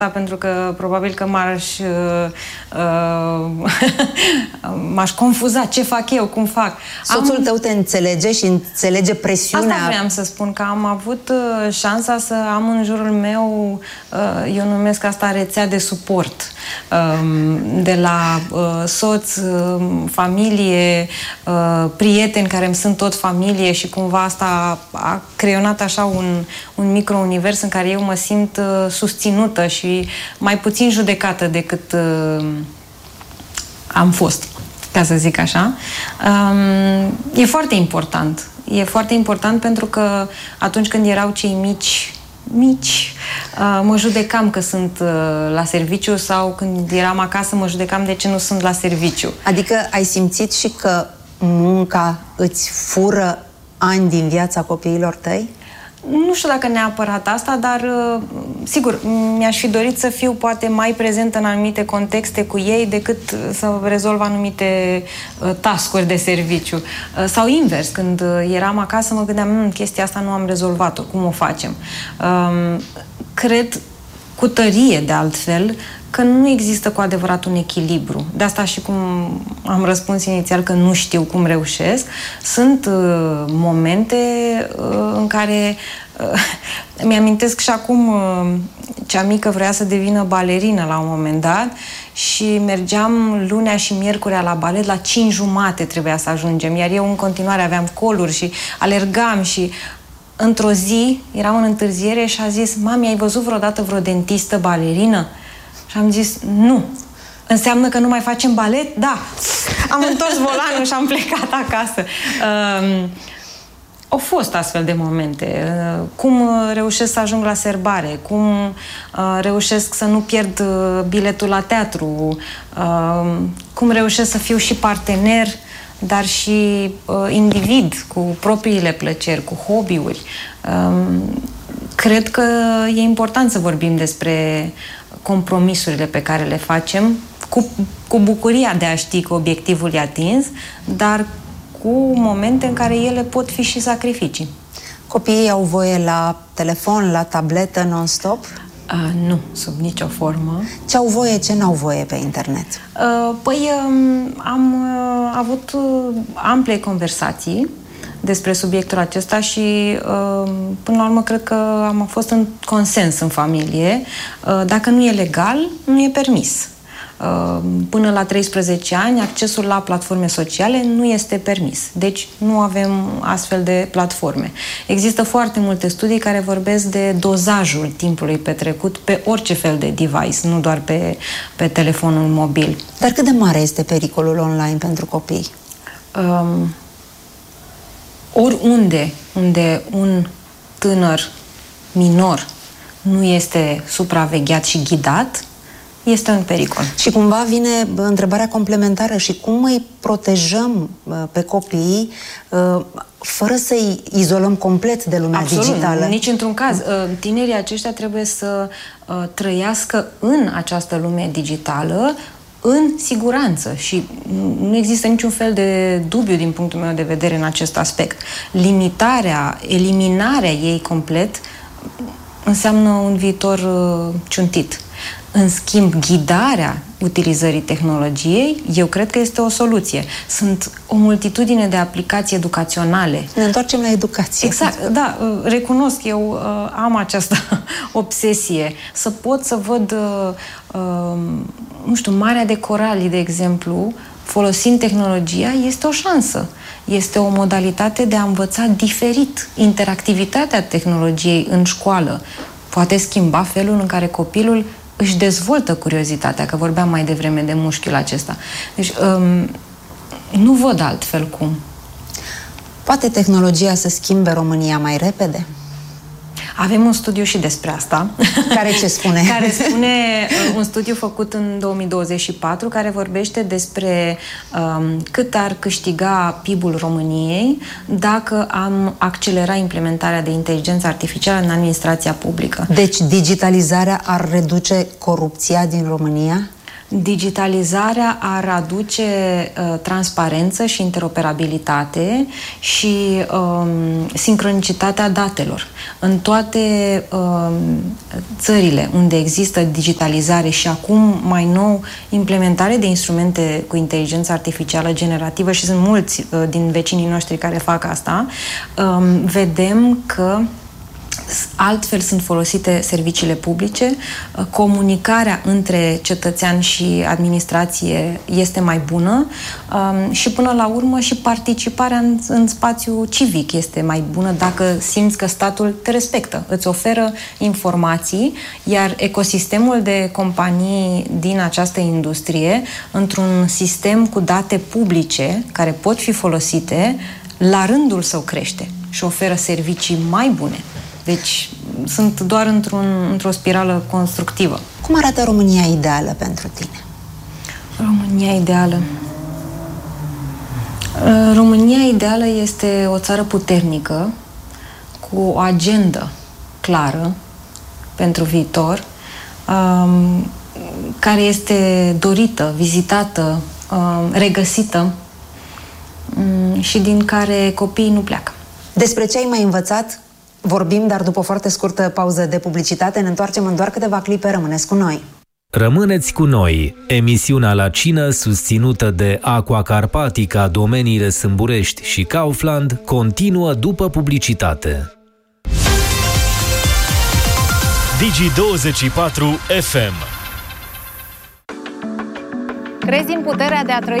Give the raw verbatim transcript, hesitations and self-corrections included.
pentru că probabil că m-aș uh, m-aș confuza ce fac eu, cum fac. Soțul am... tău te înțelege și înțelege presiunea? Asta vreau să spun, că am avut uh, șansa să am în jurul meu, uh, eu numesc asta rețea de suport, uh, de la uh, soț, uh, familie, uh, prieteni care îmi sunt tot familie și cumva asta a creionat așa un, un micro-univers în care eu mă simt uh, susținută și mai puțin judecată decât uh, am fost, ca să zic așa. Um, e foarte important. E foarte important pentru că atunci când erau cei mici, mici, uh, mă judecam că sunt uh, la serviciu sau când eram acasă mă judecam de ce nu sunt la serviciu. Adică ai simțit și că munca îți fură ani din viața copiilor tăi? Nu știu dacă neapărat asta, dar sigur, mi-aș fi dorit să fiu poate mai prezent în anumite contexte cu ei decât să rezolv anumite task-uri de serviciu. Sau invers, când eram acasă mă gândeam, chestia asta nu am rezolvat-o, cum o facem? Cred cu tărie, de altfel, că nu există cu adevărat un echilibru. De asta și cum am răspuns inițial că nu știu cum reușesc, sunt uh, momente uh, în care uh, mi-amintesc și acum uh, cea mică vrea să devină balerină la un moment dat și mergeam lunea și miercurea la balet, la cinci jumate trebuia să ajungem, iar eu în continuare aveam coluri și alergam și într-o zi eram în întârziere și a zis, mami, ai văzut vreodată vreo dentistă balerină? Și am zis, nu. Înseamnă că nu mai facem balet? Da. Am întors volanul și am plecat acasă. Uh, au fost astfel de momente. Uh, cum reușesc să ajung la serbare? Cum uh, reușesc să nu pierd uh, biletul la teatru? Uh, cum reușesc să fiu și partener, dar și uh, individ, cu propriile plăceri, cu hobby-uri. Uh, cred că e important să vorbim despre compromisurile pe care le facem, cu, cu bucuria de a ști că obiectivul e atins, dar cu momente în care ele pot fi și sacrificii. Copiii au voie la telefon, la tabletă, non-stop? Uh, nu, sub nicio formă. Ce au voie, ce n-au voie pe internet? Uh, păi um, am uh, avut uh, ample conversații despre subiectul acesta și până la urmă cred că am fost în consens în familie. Dacă nu e legal, nu e permis. Până la treisprezece ani, accesul la platforme sociale nu este permis. Deci nu avem astfel de platforme. Există foarte multe studii care vorbesc de dozajul timpului petrecut pe orice fel de device, nu doar pe, pe telefonul mobil. Dar cât de mare este pericolul online pentru copii? Um, Oriunde unde un tânăr minor nu este supravegheat și ghidat, este un pericol. Și cumva vine întrebarea complementară, și cum îi protejăm pe copii fără să-i izolăm complet de lumea Absolut, digitală? Nici într-un caz. Tinerii aceștia trebuie să trăiască în această lume digitală în siguranță și nu există niciun fel de dubiu din punctul meu de vedere în acest aspect. Limitarea, eliminarea ei complet înseamnă un viitor uh, ciuntit. În schimb, ghidarea utilizării tehnologiei, eu cred că este o soluție. Sunt o multitudine de aplicații educaționale. Ne întoarcem la educație. Exact, da, recunosc, eu uh, am această obsesie să pot să văd, uh, uh, nu știu, Marea de Coralii, de exemplu, folosind tehnologia, este o șansă. Este o modalitate de a învăța diferit. Interactivitatea tehnologiei în școală poate schimba felul în care copilul își dezvoltă curiozitatea, că vorbeam mai devreme de mușchiul acesta. Deci, um, nu văd altfel cum. Poate tehnologia să schimbe România mai repede? Avem un studiu și despre asta. Care ce spune? Care spune uh, un studiu făcut în două mii douăzeci și patru, care vorbește despre um, cât ar câștiga P I B-ul României dacă am accelera implementarea de inteligență artificială în administrația publică. Deci digitalizarea ar reduce corupția din România? Digitalizarea ar aduce uh, transparență și interoperabilitate și um, sincronicitatea datelor. În toate um, țările unde există digitalizare și acum mai nou implementare de instrumente cu inteligență artificială generativă, și sunt mulți uh, din vecinii noștri care fac asta, um, vedem că altfel sunt folosite serviciile publice, comunicarea între cetățean și administrație este mai bună și până la urmă și participarea în, în spațiu civic este mai bună dacă simți că statul te respectă, îți oferă informații, iar ecosistemul de companii din această industrie, într-un sistem cu date publice care pot fi folosite, la rândul său crește și oferă servicii mai bune. Deci sunt doar într-un, într-o spirală constructivă. Cum arată România ideală pentru tine? România ideală. România ideală este o țară puternică, cu o agendă clară pentru viitor, care este dorită, vizitată, regăsită și din care copiii nu pleacă. Despre ce ai mai învățat? Vorbim, dar după o foarte scurtă pauză de publicitate ne întoarcem în doar câteva clipe. Rămâneți cu noi! Rămâneți cu noi! Emisiunea La Cină, susținută de Aqua Carpatica, Domeniile Sâmburești și Kaufland, continuă după publicitate. Digi douăzeci și patru F M. Crezi în puterea de a trăi